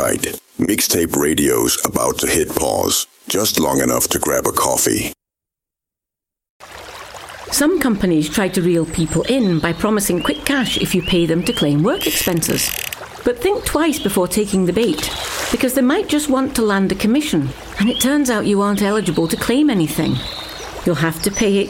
tight. Mixtape radio's about to hit pause, just long enough to grab a coffee. Some companies try to reel people in by promising quick cash if you pay them to claim work expenses. But think twice before taking the bait, because they might just want to land a commission, and it turns out you aren't eligible to claim anything. You'll have to pay